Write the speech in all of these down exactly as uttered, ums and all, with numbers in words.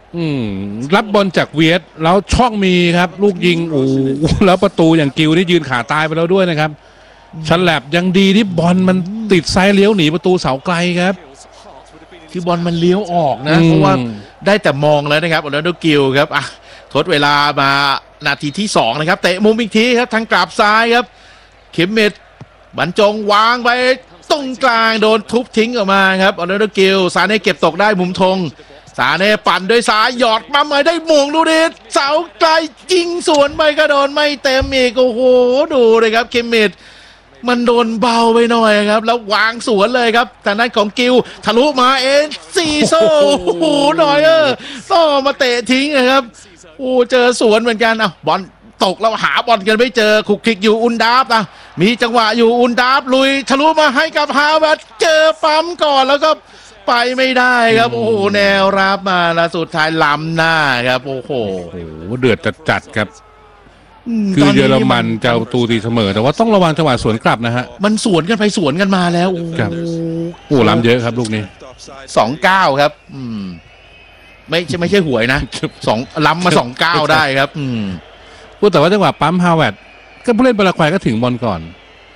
อืมรับบอลจากเวียดแล้วช่องมีครับลูกยิงโอ้แล้วประตูอย่างกิวที่ยืนขาตายไปแล้วด้วยนะครับฉลับยังดีที่บอลมันติดไซด์เลี้ยวหนีประตูเสาไกลครับคือบอลมันเลี้ยวออกนะเพราะว่าได้แต่มองแล้วนะครับโอนาโดกิลครับอ่ะทดเวลามานาทีที่สองนะครับเตะมุมอีกทีครับทางกราบซ้ายครับเข็มเม็ดบรรจงวางไปตรงกลางโดนทุบทิ้งออกมาครับโอนาโดกิลซาเน่เก็บตกได้มุมธงซาเน่ปั่นด้วยซ้ายหยอดมาไม่ได้มงดูดิเสาไกลยิงสวนไปก็โดนไม่เต็มอีกโอ้โหดูเลยครับเข็มเม็ดมันโดนเบาไปหน่อยครับแล้ววางสวนเลยครับทางด้านของกิลทะลุมาเอ็นซีโซ่โอ้โหหน่อยเออต้องมาเตะทิ้งนะครับโอ้เจอสวนเหมือนกันอ่ะบอลตกแล้วหาบอลกันไม่เจอคุกคิกอยู่อุนดาฟนะมีจังหวะอยู่อุนดาฟลุยทะลุมาให้กับฮาวเวิร์ดเจอปั๊มก่อนแล้วก็ไปไม่ได้ครับโอ้โหแนวรับมาแล้วสุดท้ายล้ำหน้าครับโอ้โหเดือดจัดๆครับคือเยอรมันจะเอาตูตีเสมอแต่ว่าต้องระวังจังหวะสวนกลับนะฮะมันสวนกันไปสวนกันมาแล้วโอ้โหล้ำเยอะครับลูกนี้สองเก้าครับอืมไม่ใช่ไม่ใช่หวยนะสองล้ำมาสองเก้าได้ครับอืมพูดแต่ว่าจังหวะปั๊มฮาวเวิร์ดก็ผู้เล่นปารากวัยก็ถึงบอลก่อน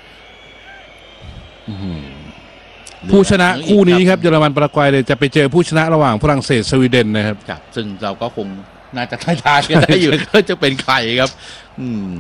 ผู้ชนะคู่นี้ครับเยอรมันปารากวัยเลยจะไปเจอผู้ชนะระหว่างฝรั่งเศสสวีเดนนะครับซึ่งเราก็คงน่าจะทายทายกันได้อยู่ว่าจะเป็นใครครับอืม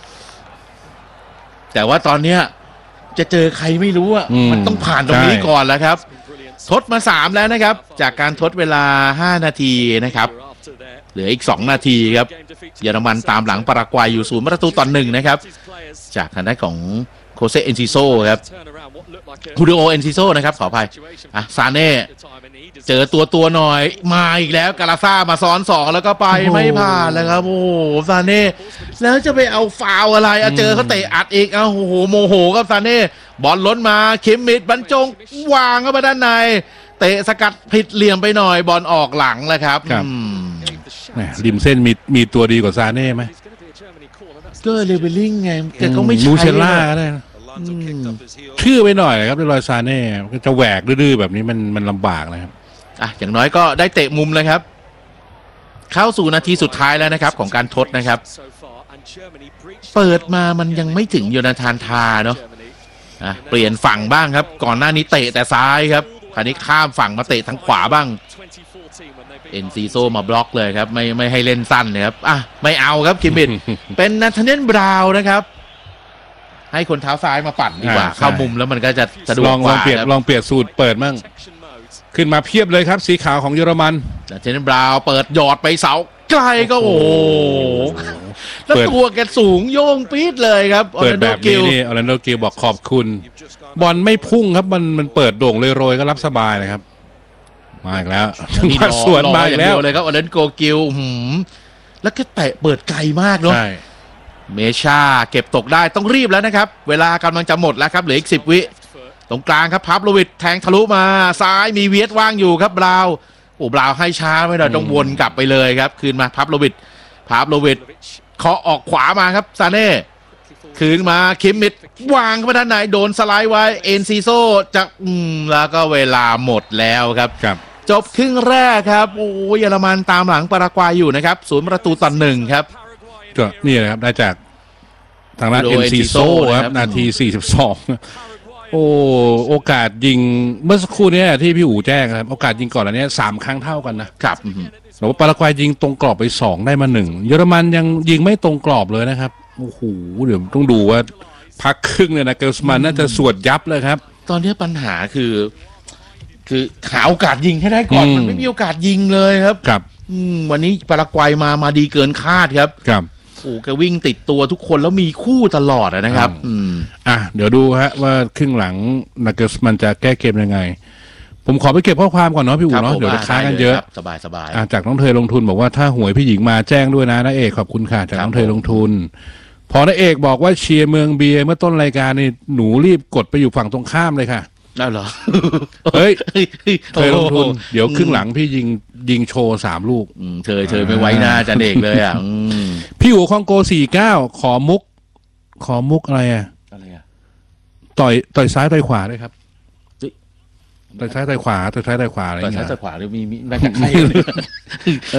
แต่ว่าตอนเนี้ยจะเจอใครไม่รู้อ่ะมันต้องผ่านตรงนี้ก่อนแล้วครับทดมาสามแล้วนะครับจากการทดเวลาห้านาทีนะครับเหลืออีกสองนาทีครับเยอรมันตามหลังปารากวัยอยู่ศูนย์ประตูต่อหนึ่งนะครับจากทางด้านของโคเซเอนซิโซครับฮูดิโอเอนซิโซนะครับขออภัยอ่ะซาเน่เจอตัวตัวหน่อยมาอีกแล้วกาลาซ่ามาซ้อนสองแล้วก็ไปไม่ผ่านแล้วครับโอ้โหซาเน่แล้วจะไปเอาฟาวอะไรอ่ะเจอเขาเตะอัดอีกอ้าวโอ้โหโมโหครับซาเน่บอลล้นมาเข็มมิดบรรจงวางเข้าไปด้านในเตะสกัดผิดเหลี่ยมไปหน่อยบอลออกหลังแล้วครับริมเส้นมีมีตัวดีกว่าซาเน่ไหมก็เลเวลลิ่งไงแต่เขาไม่ใช่มูเชล่าก็ได้ชื่อไปหน่อยครับด้วยรอยซาเน่จะแหวกดื้อๆแบบนี้มันมันลำบากนะครับอ่ะอย่างน้อยก็ได้เตะมุมเลยครับเข้าสู่นาทีสุดท้ายแล้วนะครับของการทดนะครับเปิดมามันยังไม่ถึงโยนาธานทาเนาะอ่ะเปลี่ยนฝั่งบ้างครับก่อนหน้านี้เตะแต่ซ้ายครับคราวนี้ข้ามฝั่งมาเตะทางขวาบ้างเอ็นซีโซมาบล็อกเลยครับไม่ไม่ให้เล่นสั้นเลยครับอ่ะไม่เอาครับคิมบิดเป็นนาธาเนียลบราวน์นะครับให้คนเท้าซ้ายมาปั่นดีกว่าเข้ามุมแล้วมันก็จะสะดวกกว่าลองเปลี่ยนลองเปลี่ยนสูตรเปิดมั่งขึ้นมาเพียบเลยครับสีขาวของเยอรมันนาธาเนียลบราวน์เปิดหยอดไปเสาไกลก็โอ้แล้วตัวแกสูงโยงปี๊ดเลยครับเปิดแบบนี้นี่ออร์แลนโดกิลบอกขอบคุณบอลไม่พุ่งครับมันมันเปิดโด่งเลยโรยก็รับสบายเลยครับมาอีกแล้วมาสวนมาอีกแล้วเลยครับออร์แลนโดกิลแล้วก็เตะเปิดไกลมากเนาะเมชาเก็บตกได้ต้องรีบแล้วนะครับเวลากำลังจะหมดแล้วครับเหลืออีกสิบวิตรงกลางครับพับโลวิดแทงทะลุมาซ้ายมีเวียดว่างอยู่ครับบราวโอ้บราวให้ช้าไม่ได้ต้องวนกลับไปเลยครับคืนมาพับโลวิดพับโลวิดเคาะออกขวามาครับซาเน่คืนมาคิมมิดวางเข้าไปด้านในโดนสไลด์ไว้เอ็นซีโซจะอืมแล้วก็เวลาหมดแล้วครับจบครึ่งแรกครับโอ้เยอรมันตามหลังปารากวัยอยู่นะครับศูนย์ประตูต่อหนึ่งครับก็นี่นะครับได้จากทางด้านเอ็นซีโซครับนาทีสี่สิบสองโอ้โอกาสยิงเมื่อสักครู่นี้ที่พี่อู๋แจ้งครับโอกาสยิงก่อนอันนี้สามครั้งเท่ากันนะครับแต่ว่าปารากวัยยิงตรงกรอบไปสองได้มาหนึ่งเยอรมันยังยิงไม่ตรงกรอบเลยนะครับโอ้โหเดี๋ยวต้องดูว่าพักครึ่งเนี่ยนะเกลสมันน่าจะสวดยับเลยครับตอนนี้ปัญหาคือคือหาโอกาสยิงให้ได้ก่อนมันไม่มีโอกาสยิงเลยครับครับวันนี้ปารากวัยมามาดีเกินคาดครับครับโอ้แกวิ่งติดตัวทุกคนแล้วมีคู่ตลอดนะครับอืมอ่ะเดี๋ยวดูฮะว่าครึ่งหลังนักเก็ตมันจะแก้เกมยังไงผมขอไปเก็บข้อความก่อนเนาะพี่อู๋เนาะเดี๋ยวจะค้ากันเยอะสบายสบายอ่ะจากน้องเธอลงทุนบอกว่าถ้าหวยพี่หญิงมาแจ้งด้วยนะน้าเอกขอบคุณค่ะจากน้องเธอลงทุนพอน้าเอกบอกว่าเชียร์เมืองเบียร์เมื่อต้นรายการนี่หนูรีบกดไปอยู่ฝั่งตรงข้ามเลยค่ะได้เหรอเฮ้ยเธอลงทุนเดี๋ยวครึ่งหลังพี่ยิงยิงโชว์สามลูกเธอเธอไม่ไว้หน้าจันเอกเลยอ่ะพี่อู๋คองโกสี่เก้าขอมุกขอมุกอะไรอ่ะอะไรอ่ะต่อยต่อยซ้ายต่อยขวาเลยครับต่อยซ้ายต่อยขวาต่อยซ้ายต่อยขวาอะไรอย่างเงี้ยต่อยซ้ายต่อยขวาหรือมีมีแม่งใคร